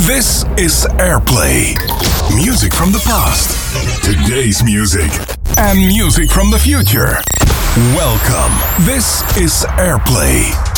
This is Airplay. Music from the past, today's music, and music from the future. Welcome. This is Airplay.